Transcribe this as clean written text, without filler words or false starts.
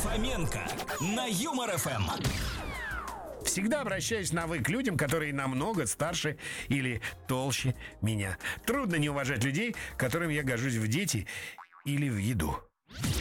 Фоменко на Юмор ФМ. Всегда обращаюсь на «вы» к людям, которые намного старше или толще меня. Трудно не уважать людей, которым я гожусь в дети или в еду.